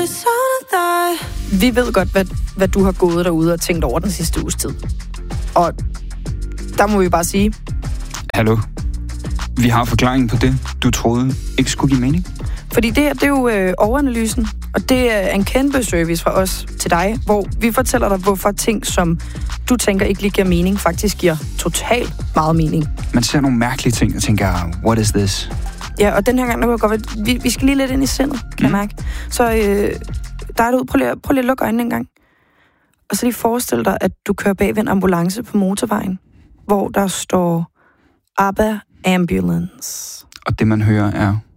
Vi ved godt, hvad du har gået derude og tænkt over den sidste uges tid. Og der må vi bare sige... Hallo? Vi har forklaringen på det, du troede ikke skulle give mening. Fordi det er jo overanalysen, og det er en kæmpe service fra os til dig, hvor vi fortæller dig, hvorfor ting, som du tænker ikke lige giver mening, faktisk giver totalt meget mening. Man ser nogle mærkelige ting og tænker, what is this? Ja, og den her gang, der kan godt være, vi skal lige lidt ind i sindet, kan jeg mærke. Så der er du, prøv lige at lukke øjnene en gang. Og så lige forestil dig, at du kører bag ved en ambulance på motorvejen, hvor der står ABBA Ambulance. Og det, man hører, er...